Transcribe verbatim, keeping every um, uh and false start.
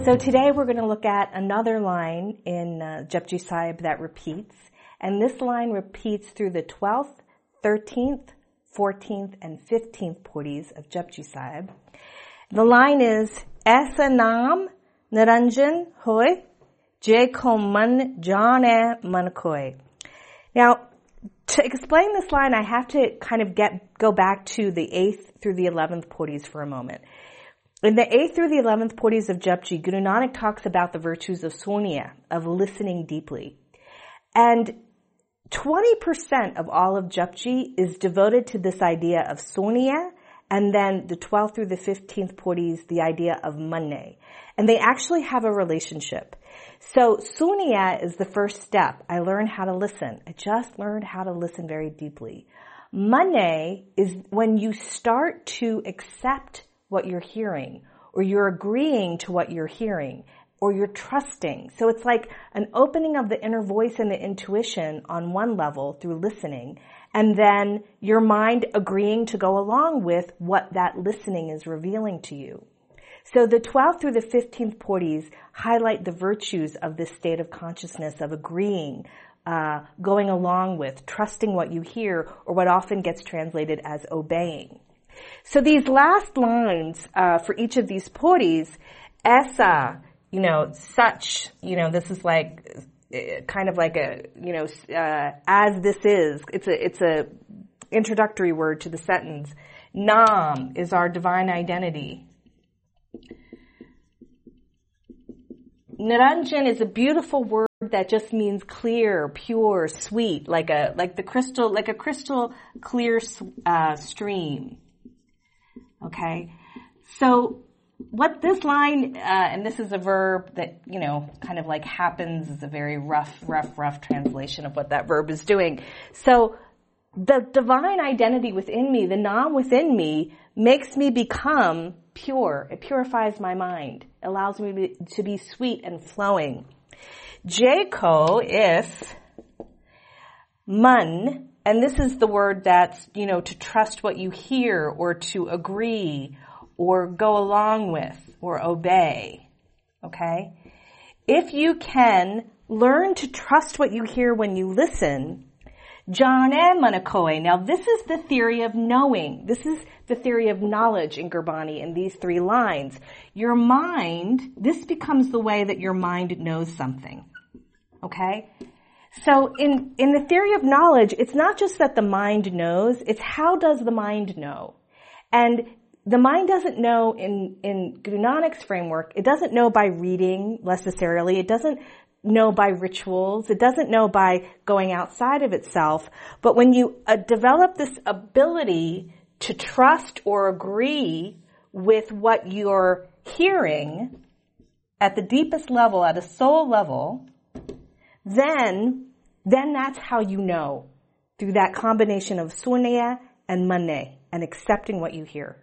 So today we're going to look at another line in uh, Japji Sahib that repeats, and this line repeats through the twelfth, thirteenth, fourteenth, and fifteenth pauris of Japji Sahib. The line is, Aisa naam Niranjan hoy, je ko man jane man koy. Now, to explain this line, I have to kind of get go back to the eighth through the eleventh pauris for a moment. In the eighth through the eleventh pauris of Japji, Guru Nanak talks about the virtues of sunya, of listening deeply. And twenty percent of all of Japji is devoted to this idea of sunya, and then the twelfth through the fifteenth pauris, the idea of manne. And they actually have a relationship. So sunya is the first step. I learned how to listen. I just learned how to listen very deeply. Manne is when you start to accept what you're hearing, or you're agreeing to what you're hearing, or you're trusting. So it's like an opening of the inner voice and the intuition on one level through listening, and then your mind agreeing to go along with what that listening is revealing to you. So the twelfth through the fifteenth pauris highlight the virtues of this state of consciousness of agreeing, uh, going along with, trusting what you hear, or what often gets translated as obeying. So these last lines uh, for each of these pauris, esa, you know, such, you know, this is like uh, kind of like a, you know, uh, as this is. It's a it's a introductory word to the sentence. Nam is our divine identity. Niranjan is a beautiful word that just means clear, pure, sweet, like a like the crystal, like a crystal clear uh, stream. Okay, so what this line, uh, and this is a verb that, you know, kind of like happens, is a very rough, rough, rough translation of what that verb is doing. So the divine identity within me, the Nam within me, makes me become pure. It purifies my mind, allows me to be sweet and flowing. Jeko, if, man, and this is the word that's, you know, to trust what you hear, or to agree, or go along with, or obey. Okay? If you can learn to trust what you hear when you listen, jane manakoe. Now this is the theory of knowing. This is the theory of knowledge in Gurbani in these three lines. Your mind, this becomes the way that your mind knows something. Okay? So in, in the theory of knowledge, it's not just that the mind knows, it's how does the mind know? And the mind doesn't know in, in Guru Nanak's framework, it doesn't know by reading necessarily, it doesn't know by rituals, it doesn't know by going outside of itself, but when you uh, develop this ability to trust or agree with what you're hearing at the deepest level, at a soul level, then, then that's how you know, through that combination of sunya and manne, and accepting what you hear.